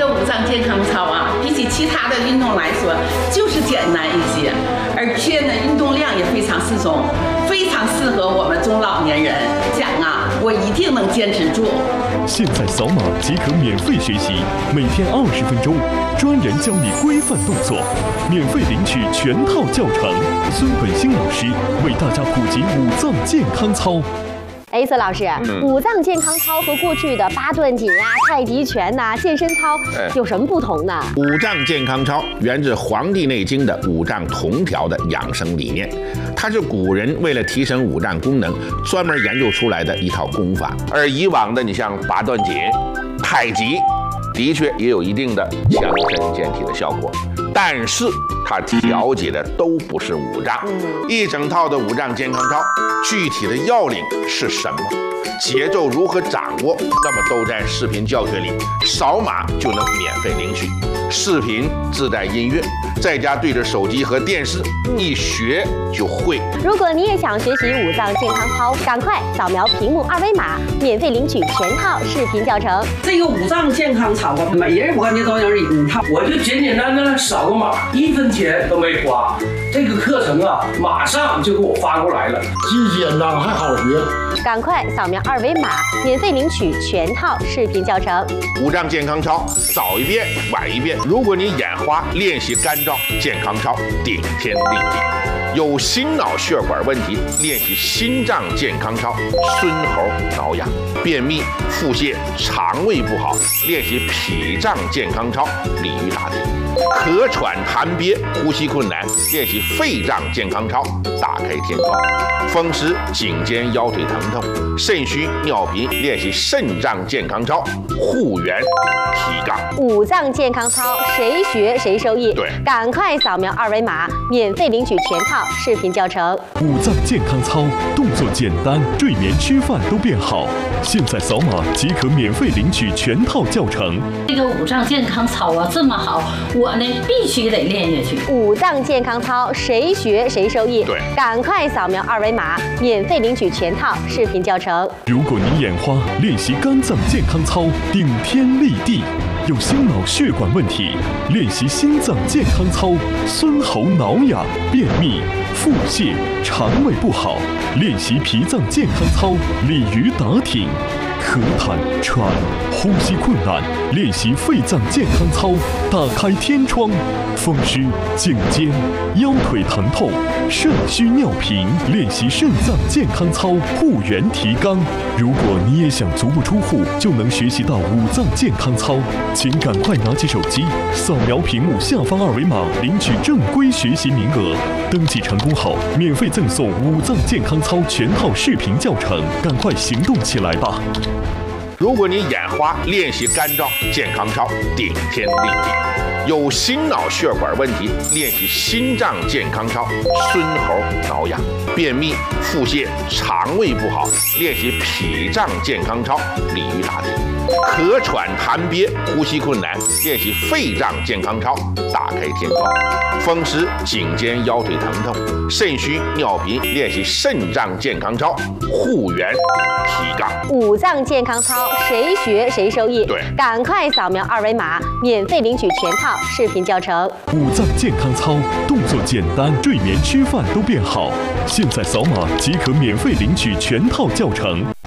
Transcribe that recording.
五脏健康操啊，比起其他的运动来说，就是简单一些，而且呢，运动量也非常适中，非常适合我们中老年人。讲啊，我一定能坚持住。 现在扫码即可免费学习，每天20分钟，专人教你规范动作，免费领取全套教程。孙本兴老师为大家普及五脏健康操。 孙老师，五脏健康操和过去的八段锦啊、太极拳呐、健身操有什么不同呢？ 五脏健康操源自《黄帝内经》的五脏同调的养生理念，它是古人为了提升五脏功能专门研究出来的一套功法。而以往的，你像八段锦、太极，的确也有一定的强身健体的效果，但是它调节的都不是五脏。一整套的五脏健康操，具体的要领是什么？节奏如何掌握？那么都在视频教学里，扫码就能免费领取。视频自带音乐，在家对着手机和电视，一学就会。 如果你也想学习五脏健康操，赶快扫描屏幕2维码，免费领取全套视频教程。 这个五脏健康操啊，每人我感觉都能领套， 我就简简单单的扫个码，1分钱都没花。这个课程啊，马上就给我发过来了， 既简单还好学。 赶快扫描2维码，免费领取全套视频教程。 五脏健康操，早一遍晚一遍。如果你眼花，练习干燥健康操，顶天立地。有心脑血管问题，练习心脏健康操，孙猴挠痒；便秘、腹泻、肠胃不好，练习脾脏健康操，鲤鱼打挺；咳喘痰憋、呼吸困难，练习肺脏健康操，打开天窗；风湿、颈肩腰腿疼痛、肾虚尿频，练习肾脏健康操，护元提杠。 五脏健康操，谁学谁受益。 对， 赶快扫描2维码，免费领取全套视频教程。 五脏健康操，动作简单，睡眠吃饭都变好。现在扫码即可免费领取全套教程。 这个五脏健康操啊这么好，我呢必须得练下去。 五脏健康操，谁学谁受益。 对， 赶快扫描2维码，免费领取全套视频教程。 如果你眼花，练习肝脏健康操，顶天立地。有心脑血管问题，练习心脏健康操，孙猴挠痒；便秘、腹泻、肠胃不好，练习脾脏健康操，鲤鱼打挺；咳痰喘、呼吸困难，练习肺脏健康操，打开天窗；风湿、颈肩、腰腿疼痛、肾虚尿频，练习肾脏健康操，护元提肛。如果你也想足不出户就能学习到五脏健康操，请赶快拿起手机，扫描屏幕下方2维码，领取正规学习名额。登记成功后，免费赠送五脏健康操全套视频教程，赶快行动起来吧！ 如果你眼花，练习干燥健康操，顶天立地。有心脑血管问题，练习心脏健康操，孙猴挠痒；便秘、腹泻、肠胃不好，练习脾脏健康操，鲤鱼打挺；咳喘痰憋、呼吸困难，练习肺脏健康操，打开天窗；风湿、颈肩腰腿疼痛、肾虚尿频，练习肾脏健康操，护元提杠。 五脏健康操，谁学谁受益。 对， 赶快扫描2维码，免费领取全套视频教程。 五脏健康操，动作简单，睡眠吃饭都变好。现在扫码即可免费领取全套教程。